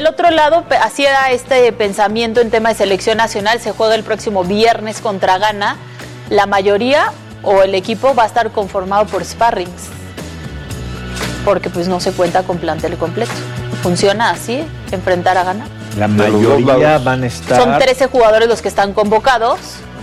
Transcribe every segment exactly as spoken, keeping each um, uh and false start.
del otro lado, así era este pensamiento en tema de selección nacional. Se juega el próximo viernes contra Ghana. La mayoría o el equipo va a estar conformado por sparrings, porque pues no se cuenta con plantel completo. ¿Funciona así, enfrentar a Ghana? La mayoría van a estar... Son trece jugadores los que están convocados,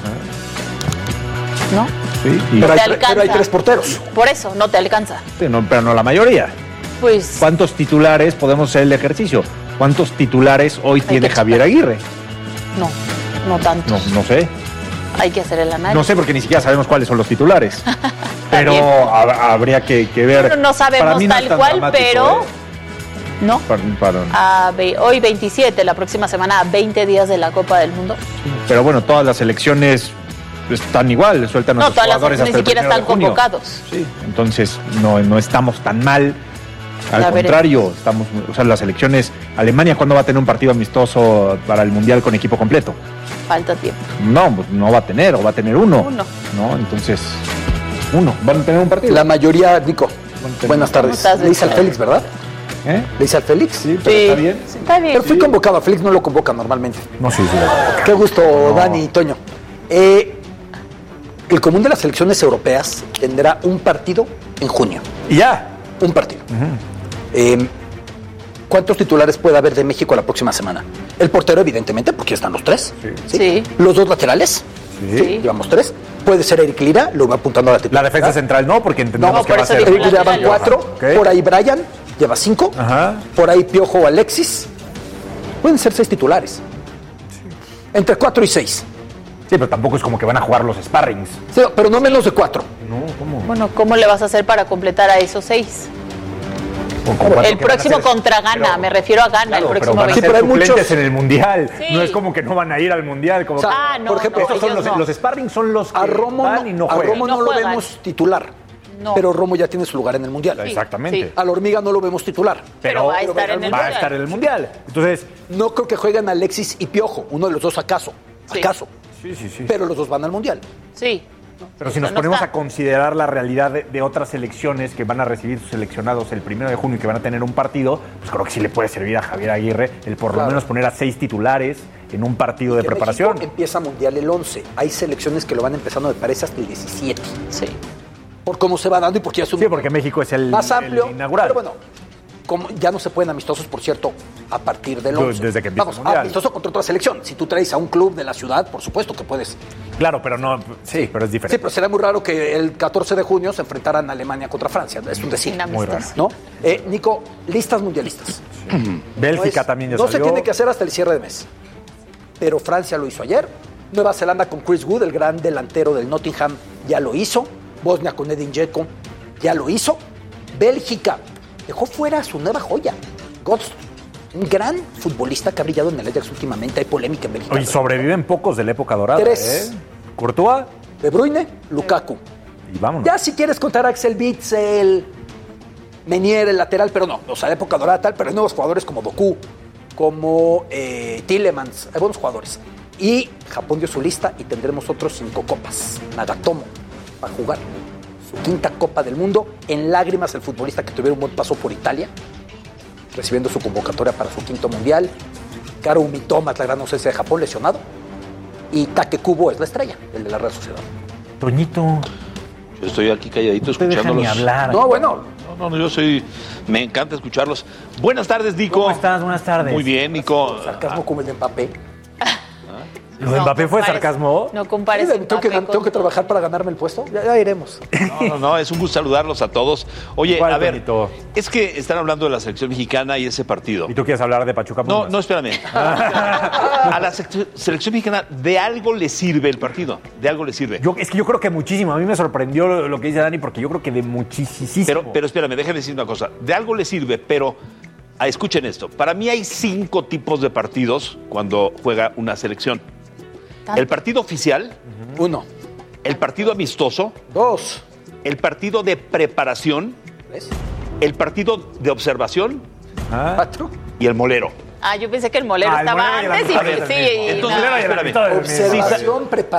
¿no? Sí, y pero, no hay, pero hay tres porteros. Por eso, no te alcanza. Sí, no, pero no la mayoría. Pues... ¿Cuántos titulares podemos hacer el ejercicio? ¿Cuántos titulares hoy tiene Javier Aguirre? No, no tantos. No, no sé. Hay que hacer el análisis. No sé, porque ni siquiera sabemos cuáles son los titulares. Pero ha, habría que, que ver. Bueno, no sabemos tal no cual, pero... ¿eh? No. Perdón, perdón. A, hoy veintisiete, la próxima semana a veinte días de la Copa del Mundo. Pero bueno, todas las selecciones están igual, sueltan a no, sus todas jugadores las ni siquiera están convocados. Sí, entonces no, no estamos tan mal. Al a contrario, ver. estamos, o sea, las selecciones. Alemania, ¿cuándo va a tener un partido amistoso para el Mundial con equipo completo? Falta tiempo. No, no va a tener, o va a tener uno. Uno. No, entonces, uno. ¿Van a tener un partido? La mayoría, Nico. Buenas tardes. Le dice al Félix, ¿verdad? ¿Eh? ¿Le dice al Félix? Sí, pero sí. ¿Está bien? Sí, está bien. Pero fui sí. convocado, a Félix no lo convoca normalmente. No, sí, sí. Qué gusto, no. Dani y Toño. Eh, el común de las selecciones europeas tendrá un partido en junio. ¿Y ya? Un partido. Uh-huh. Eh, ¿Cuántos titulares puede haber de México la próxima semana? El portero, evidentemente, porque están los tres. Sí. ¿Sí? Sí. Los dos laterales. Sí. Sí. Llevamos tres. Puede ser Eric Lira, lo va apuntando a la titular. La defensa central no, porque entendemos no, que va a ser... Eric Lira van cuatro. Okay. Por ahí Brian lleva cinco. Ajá. Por ahí Piojo o Alexis. Pueden ser seis titulares. Sí. Entre cuatro y seis. Sí, pero tampoco es como que van a jugar los sparrings. Sí, pero no menos de cuatro. No, ¿cómo? Bueno, ¿cómo le vas a hacer para completar a esos seis? El próximo contra Ghana, pero, me refiero a Ghana, claro, el próximo pero van a ser sí, pero hay suplentes muchos... en el Mundial. Sí. No es como que no van a ir al Mundial. Como... O sea, ah, no, por ejemplo, no, estos son los, no. los sparring son los que a Romo van no, y no a juegan. Romo no, no lo juegan. vemos titular. No. Pero Romo ya tiene su lugar en el Mundial. Sí. Exactamente. Sí. A la Hormiga no lo vemos titular. Pero, pero va a estar en el va Mundial. a estar en el Mundial. Entonces, no creo que jueguen Alexis y Piojo, uno de los dos acaso. Sí. Acaso. Sí, sí, sí. Pero los dos van al Mundial. Sí. Pero si nos no ponemos está. a considerar la realidad de, de otras selecciones que van a recibir sus seleccionados el primero de junio y que van a tener un partido, pues creo que sí le puede servir a Javier Aguirre el por claro. lo menos poner a seis titulares en un partido de que preparación. México empieza Mundial el once. Hay selecciones que lo van empezando, me parece, hasta el diecisiete. Sí. Por cómo se va dando y porque ya es un Sí, porque México es el, más amplio, el inaugural. Pero bueno, como ya no se pueden amistosos, por cierto, a partir del once. Desde que empieza Vamos, el Mundial. amistoso contra otra selección. Si tú traes a un club de la ciudad, por supuesto que puedes. Claro, pero no, sí, pero es diferente. Sí, pero será muy raro que el catorce de junio se enfrentaran Alemania contra Francia. Es un decir. Muy raro. ¿No? Eh, Nico, listas mundialistas. Sí. Bélgica no es, también ya No salió. se tiene que hacer hasta el cierre de mes. Pero Francia lo hizo ayer. Nueva Zelanda con Chris Wood, el gran delantero del Nottingham, ya lo hizo. Bosnia con Edin Dzeko, ya lo hizo. Bélgica dejó fuera a su nueva joya, Götze, un gran futbolista que ha brillado en el Ajax últimamente. Hay polémica en Bélgica. Y sobreviven pocos de la época dorada. Tres. ¿eh? Courtois. De Bruyne, Lukaku. Y vámonos. Ya si quieres contar a Axel Witsel, Menier, el lateral, pero no. O sea, la época dorada tal, pero hay nuevos jugadores como Doku, como eh, Tielemans. Hay buenos jugadores. Y Japón dio su lista y tendremos otros cinco copas. Nagatomo va a jugar su quinta Copa del Mundo. En lágrimas el futbolista que tuviera un buen paso por Italia, recibiendo su convocatoria para su quinto mundial. Karo Mitoma, la gran ausencia de Japón, lesionado. Y Take Kubo es la estrella, el de la Real Sociedad. Toñito. Yo estoy aquí calladito No te dejan escuchándolos. ni hablar. No, bueno. No, no, yo soy... Me encanta escucharlos. Buenas tardes, Nico. ¿Cómo estás? Buenas tardes. Muy bien, Nico. Sarcasmo como el de Mbappé. ¿Lo de Mbappé fue sarcasmo? No compares ¿Tengo que, Mbappé tengo que con- trabajar para ganarme el puesto? Ya, ya iremos. No, no, no, es un gusto saludarlos a todos. Oye, ¿Cuál, a ver, Toñito? es que están hablando de la selección mexicana y ese partido. ¿Y tú quieres hablar de Pachuca No, Pumas? no, espérame. A la sec- selección mexicana de algo le sirve el partido. De algo le sirve. Yo, es que yo creo que muchísimo. A mí me sorprendió lo, lo que dice Dani porque yo creo que de muchísimo. Pero, pero espérame, déjame decir una cosa. De algo le sirve, pero ah, escuchen esto. Para mí hay cinco tipos de partidos cuando juega una selección. El partido oficial, Uno. el partido amistoso, Dos. el partido de preparación, Tres. el partido de observación ¿Ah? Cuatro. y el molero. Ah, yo pensé que el molero Ah, el estaba molero y la antes y mitad sí. del mismo. y Entonces, no. espérame, la mitad del espérame. mismo. Observación, preparación.